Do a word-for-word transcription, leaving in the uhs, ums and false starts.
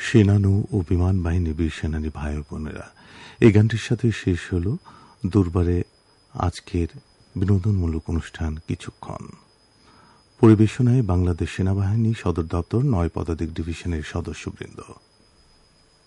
সেনানৌ ও বিমান বাহিনী বীর সেনানী ভাই ও বোনেরা, এই গানটির সাথে শেষ হল দুর্বারে আজকের বিনোদনমূলক অনুষ্ঠান কিছুক্ষণ। পরিবেশনায় বাংলাদেশ সেনাবাহিনী সদর দপ্তর নয় পদাতিক ডিভিশনের সদস্যবৃন্দ।